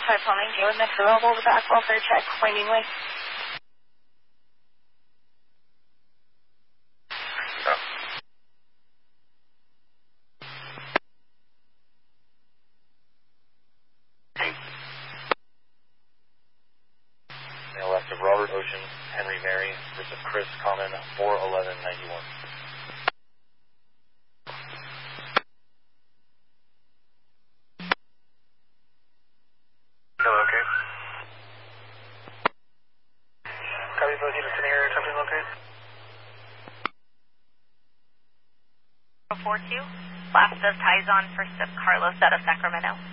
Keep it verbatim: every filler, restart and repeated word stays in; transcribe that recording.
five Plumbing, do you have next available to back welfare check, Winding Way? No. Mail left of Robert Ocean, Henry Mary versus Chris Common, four eleven ninety-one. Hello, okay. Copy, both units in the area, attempting locate. four two, last of Tyzon, first of Carlos out of Sacramento.